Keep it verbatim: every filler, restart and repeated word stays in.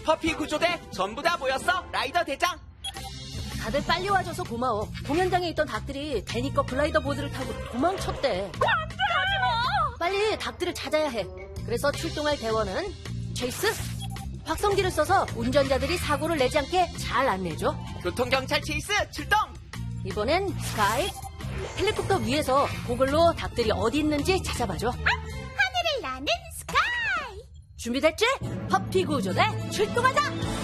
퍼피 구조대 전부 다 모였어, 라이더 대장. 다들 빨리 와줘서 고마워. 공연장에 있던 닭들이 데니 거 글라이더 보드를 타고 도망쳤대. 하지마! 빨리 닭들을 찾아야 해. 그래서 출동할 대원은 체이스, 확성기를 써서 운전자들이 사고를 내지 않게 잘 안내줘. 교통경찰 체이스 출동! 이번엔 스카이, 헬리콥터 위에서 고글로 닭들이 어디 있는지 찾아봐줘. 하늘을 나는 스카이! 준비됐지? 퍼피 구조대 출동하자!